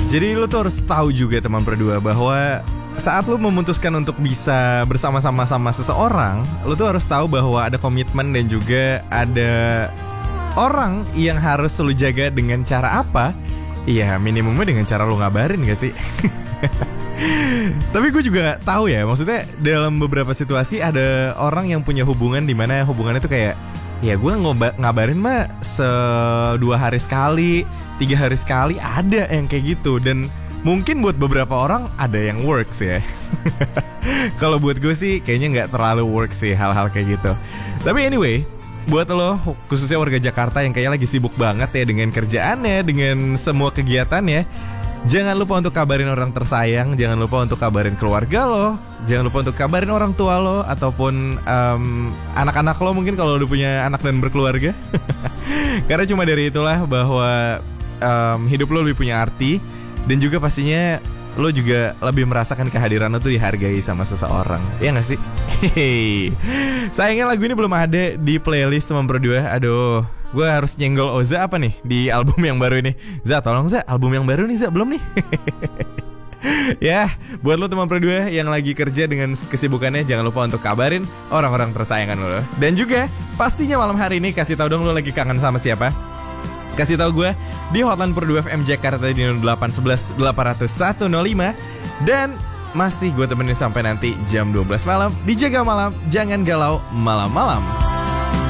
Jadi lo tuh harus tahu juga teman berdua bahwa saat lo memutuskan untuk bisa bersama-sama sama seseorang, lo tuh harus tahu bahwa ada komitmen dan juga ada orang yang harus lo jaga dengan cara apa? Iya, minimumnya dengan cara lo ngabarin gak sih? Tapi gue juga tahu ya, maksudnya dalam beberapa situasi ada orang yang punya hubungan di mana hubungannya tuh kayak, ya gue ngabarin mah 2 hari sekali, 3 hari sekali, ada yang kayak gitu. Dan mungkin buat beberapa orang ada yang works ya. Kalau buat gue sih kayaknya gak terlalu works sih hal-hal kayak gitu. Tapi anyway, buat lo khususnya warga Jakarta yang kayaknya lagi sibuk banget ya dengan kerjaannya, dengan semua kegiatannya, jangan lupa untuk kabarin orang tersayang, jangan lupa untuk kabarin keluarga lo, jangan lupa untuk kabarin orang tua lo, ataupun anak-anak lo mungkin kalau udah punya anak dan berkeluarga. Karena cuma dari itulah bahwa hidup lo lebih punya arti. Dan juga pastinya lo juga lebih merasakan kehadiran lo tuh dihargai sama seseorang. Iya gak sih? Hehehe. Sayangnya lagu ini belum ada di playlist teman berdua. Aduh, gue harus nyenggol Oza apa nih di album yang baru ini. Za, tolong Za, album yang baru nih Za, belum nih. Ya, buat lo teman berdua yang lagi kerja dengan kesibukannya, jangan lupa untuk kabarin orang-orang tersayangan lo. Dan juga pastinya malam hari ini kasih tahu dong lo lagi kangen sama siapa. Kasih tahu gue di hotline per 2 FM Jakarta di 0811 800 105. Dan masih gue temenin sampai nanti jam 12 malam. Dijaga malam, jangan galau malam-malam.